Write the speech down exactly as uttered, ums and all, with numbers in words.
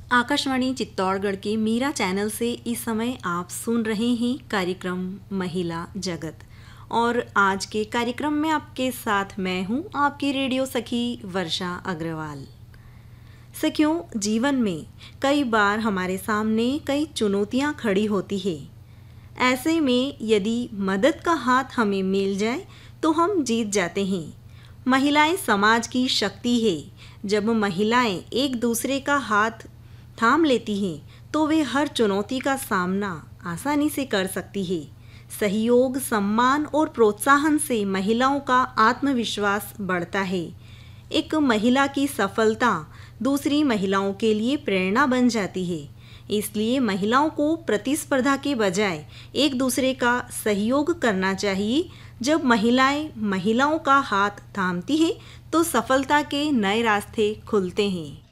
आकाशवाणी चित्तौड़गढ़ के मीरा चैनल से इस समय आप सुन रहे हैं कार्यक्रम महिला जगत। और आज के कार्यक्रम में आपके साथ मैं हूं आपकी रेडियो सखी वर्षा अग्रवाल। सखियों, जीवन में कई बार हमारे सामने कई चुनौतियां खड़ी होती है। ऐसे में यदि मदद का हाथ हमें मिल जाए तो हम जीत जाते हैं। महिलाएं समाज की शक्ति है। जब महिलाएं एक दूसरे का हाथ थाम लेती हैं तो वे हर चुनौती का सामना आसानी से कर सकती है। सहयोग, सम्मान और प्रोत्साहन से महिलाओं का आत्मविश्वास बढ़ता है। एक महिला की सफलता दूसरी महिलाओं के लिए प्रेरणा बन जाती है। इसलिए महिलाओं को प्रतिस्पर्धा के बजाय एक दूसरे का सहयोग करना चाहिए। जब महिलाएं महिलाओं का हाथ थामती हैं तो सफलता के नए रास्ते खुलते हैं।